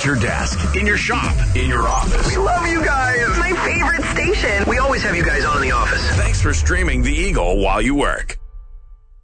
at your desk, in your shop, in your office. We love you guys. My favorite station. We always have you guys on in the office. Thanks for streaming The Eagle while you work.